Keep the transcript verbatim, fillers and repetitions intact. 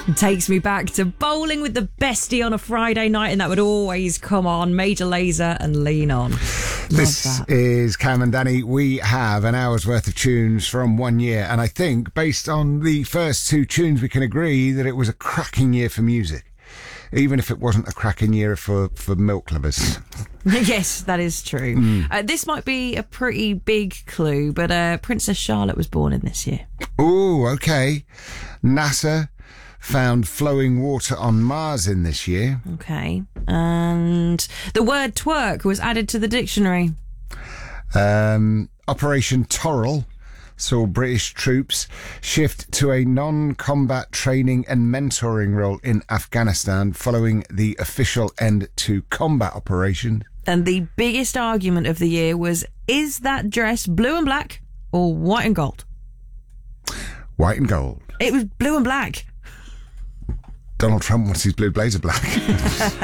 Takes me back to bowling with the bestie on a Friday night, and that would always come on. Major Lazer and Lean On. Love This that. is Cam and Danny. We have an hour's worth of tunes from one year, and I think, based on the first two tunes, we can agree that it was a cracking year for music, even if it wasn't a cracking year for, for milk lovers. Yes, that is true. Mm. Uh, this might be a pretty big clue, but uh, Princess Charlotte was born in this year. Oh, okay. NASA found flowing water on Mars in this year. Okay. And the word twerk was added to the dictionary. Um, Operation Torrel saw British troops shift to a non-combat training and mentoring role in Afghanistan following the official end to combat operations. And the biggest argument of the year was, is that dress blue and black or white and gold? White and gold. It was blue and black. Donald Trump wants his blue blazer black.